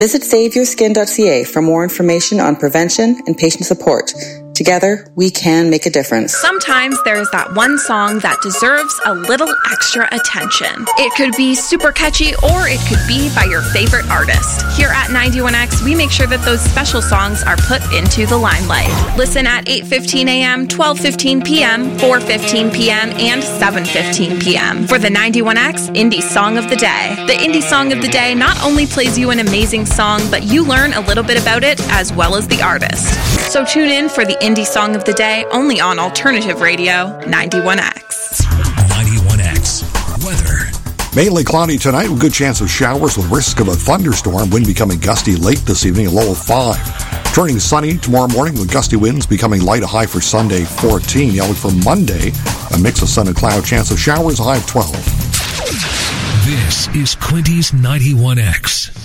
Visit SaveYourSkin.ca for more information on prevention and patient support. Together, we can make a difference. Sometimes there's that one song that deserves a little extra attention. It could be super catchy, or it could be by your favorite artist. Here at 91X, we make sure that those special songs are put into the limelight. Listen at 8:15 a.m., 12:15 p.m., 4:15 p.m., and 7:15 p.m. for the 91X Indie Song of the Day. The Indie Song of the Day not only plays you an amazing song, but you learn a little bit about it as well as the artist. So tune in for the Indie Song of the Day only on Alternative Radio 91X. 91X weather. Mainly cloudy tonight with good chance of showers with risk of a thunderstorm. Wind becoming gusty late this evening, a low of 5. Turning sunny tomorrow morning with gusty winds becoming light, a high for Sunday 14. Yellow for Monday, a mix of sun and cloud, chance of showers, a high of 12. This is Quinty's 91X.